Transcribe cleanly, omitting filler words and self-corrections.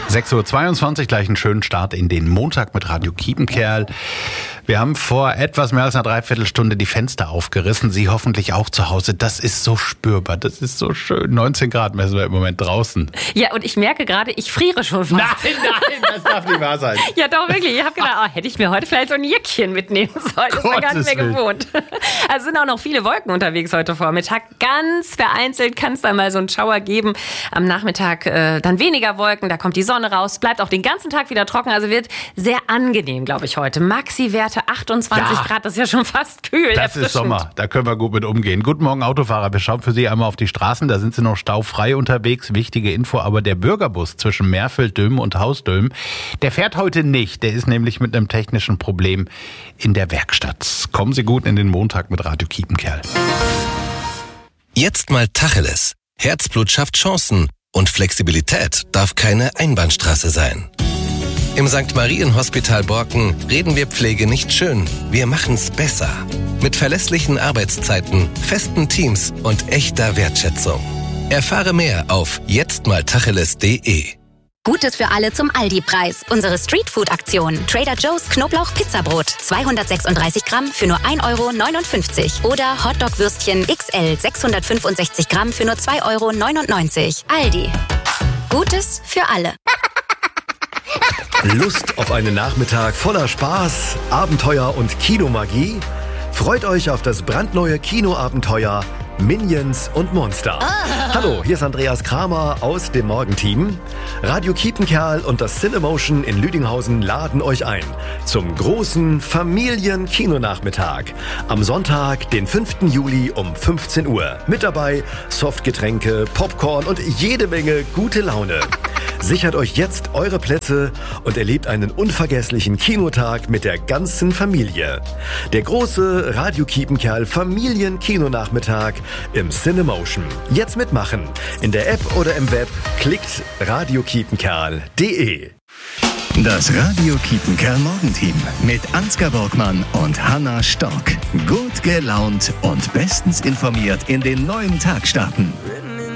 6:22 Uhr, gleich einen schönen Start in den Montag mit Radio Kiepenkerl. Wir haben vor etwas mehr als einer Dreiviertelstunde die Fenster aufgerissen. Sie hoffentlich auch zu Hause. Das ist so spürbar, das ist so schön. 19 Grad messen wir im Moment draußen. Ja, und ich merke gerade, ich friere schon fast. Nein, das darf nicht wahr sein. Ja, doch, wirklich. Ich habe gedacht, hätte ich mir heute vielleicht so ein Jäckchen mitnehmen sollen. Das war gar nicht mehr gewohnt. Also sind auch noch viele Wolken unterwegs heute Vormittag. Ganz vereinzelt kann es dann mal so einen Schauer geben. Am Nachmittag dann weniger Wolken, da kommt die Sonne raus. Bleibt auch den ganzen Tag wieder trocken. Also wird sehr angenehm, glaube ich, heute. Maxi-Werte 28 Grad, das ist ja schon fast kühl. Das ist Sommer, da können wir gut mit umgehen. Guten Morgen, Autofahrer. Wir schauen für Sie einmal auf die Straßen. Da sind Sie noch staufrei unterwegs. Wichtige Info, aber der Bürgerbus zwischen Merfeld-Dülmen und Hausdülmen, der fährt heute nicht. Der ist nämlich mit einem technischen Problem in der Werkstatt. Kommen Sie gut in den Montag mit Radio Kiepenkerl. Jetzt mal Tacheles. Herzblut schafft Chancen und Flexibilität darf keine Einbahnstraße sein. Im St. Marien-Hospital Borken reden wir Pflege nicht schön, wir machen's besser. Mit verlässlichen Arbeitszeiten, festen Teams und echter Wertschätzung. Erfahre mehr auf jetztmaltacheles.de. Gutes für alle zum Aldi-Preis. Unsere Streetfood-Aktion. Trader Joe's Knoblauch-Pizzabrot. 236 Gramm für nur 1,59 € Oder Hotdog-Würstchen XL 665 Gramm für nur 2,99 €. Aldi. Gutes für alle. Lust auf einen Nachmittag voller Spaß, Abenteuer und Kinomagie? Freut euch auf das brandneue Kinoabenteuer Minions und Monster. Hallo, hier ist Andreas Kramer aus dem Morgenteam. Radio Kiepenkerl und das Cinemotion in Lüdinghausen laden euch ein zum großen Familien-Kinonachmittag am Sonntag, den 5. Juli um 15 Uhr. Mit dabei Softgetränke, Popcorn und jede Menge gute Laune. Sichert euch jetzt eure Plätze und erlebt einen unvergesslichen Kinotag mit der ganzen Familie. Der große Radio Kiepenkerl Familien-Kinonachmittag im Cinemotion. Jetzt mitmachen. In der App oder im Web klickt radiokiepenkerl.de. Das Radio Kiepenkerl Morgenteam mit Ansgar Borgmann und Hanna Stork. Gut gelaunt und bestens informiert in den neuen Tag starten.